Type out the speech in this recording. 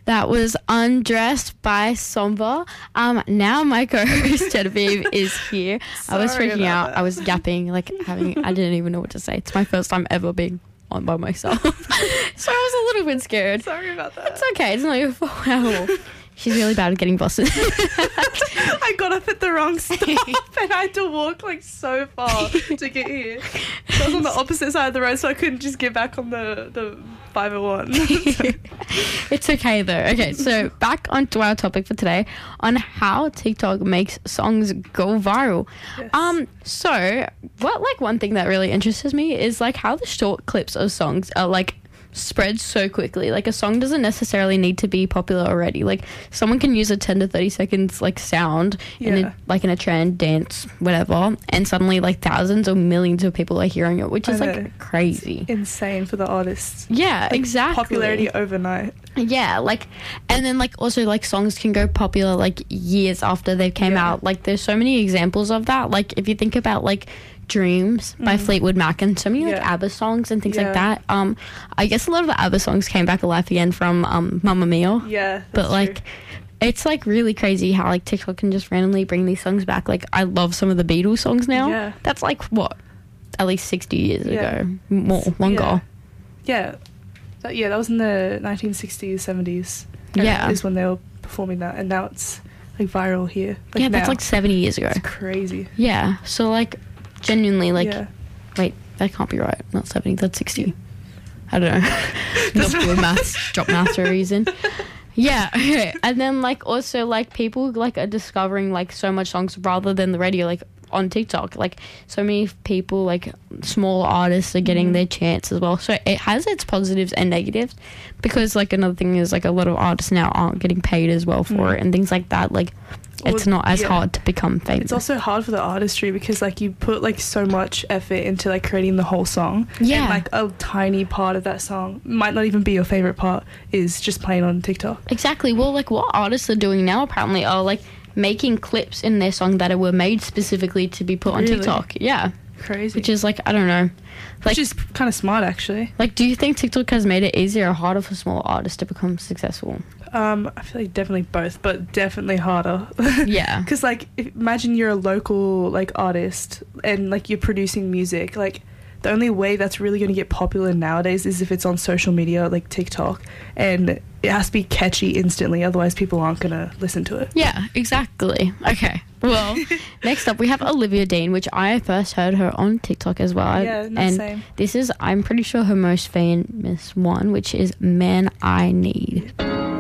That was Undressed by Somber. Now my co-host Genevieve is here. I was freaking out. I was yapping, I didn't even know what to say. It's my first time ever being on by myself. So I was a little bit scared. Sorry about that. It's okay. It's not your fault. She's really bad at getting buses. I got up at the wrong stop and I had to walk so far to get here. So I was on the opposite side of the road, so I couldn't just get back on the 501. It's okay though. Okay, so back onto our topic for today on how TikTok makes songs go viral. Yes. So what one thing that really interests me is how the short clips of songs are spread so quickly. A song doesn't necessarily need to be popular already. Someone can use a 10 to 30 seconds sound in a trend, dance, whatever, and suddenly thousands or millions of people are hearing it, which is crazy. Insane for the artists. Yeah, exactly. Popularity overnight. Yeah, and then also songs can go popular years after they came out. There's so many examples of that. If you think about Dreams by Fleetwood Mac and so many ABBA songs and things like that. I guess a lot of the ABBA songs came back alive again from Mamma Mia. Yeah, but true. It's TikTok how TikTok can just randomly bring these songs back. I love some of the Beatles songs now. Yeah. That's what, at least 60 years ago, longer. Yeah. That was in the 1960s, 70s. Yeah, is when they were performing that, and now it's viral here. Yeah, now. that's 70 years ago. It's crazy. Yeah, so genuinely wait, that can't be right. Not 70, that's 60. I don't know. Not good with maths. Drop maths for a reason. Yeah, okay. And then also people are discovering so much songs rather than the radio on TikTok. So many people small artists are getting their chance as well. So it has its positives and negatives because another thing is a lot of artists now aren't getting paid as well for it and things like that. It's not as hard to become famous. It's also hard for the artistry because you put so much effort into creating the whole song. Yeah. And a tiny part of that song might not even be your favorite part is just playing on TikTok. Exactly. Well, what artists are doing now apparently are making clips in their song that were made specifically to be put on TikTok. Yeah. Crazy. Which is I don't know. Which is kind of smart actually. Do you think TikTok has made it easier or harder for small artists to become successful? I feel definitely both, but definitely harder. Yeah. Because imagine you're a local artist and you're producing music. The only way that's really going to get popular nowadays is if it's on social media like TikTok, and it has to be catchy instantly, otherwise people aren't going to listen to it. Yeah, exactly. Okay. Well, next up we have Olivia Dean, which I first heard her on TikTok as well. Yeah, and same. This is, I'm pretty sure, her most famous one, which is Man I Need.